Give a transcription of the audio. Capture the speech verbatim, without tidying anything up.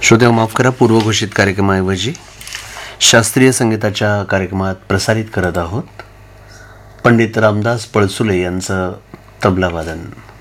श्रोत्या माफ करा, पूर्वघोषित कार्यक्रमाऐवजी शास्त्रीय संगीताच्या कार्यक्रमात प्रसारित करत आहोत पंडित रामदास पळसुले यांचं तबलावादन.